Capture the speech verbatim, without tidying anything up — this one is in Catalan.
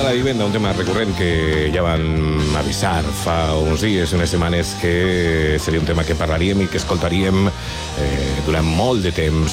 la vivenda, un tema recurrent que ja van avisar fa uns dies, unes setmanes, que seria un tema que parlaríem i que escoltaríem eh, durant molt de temps.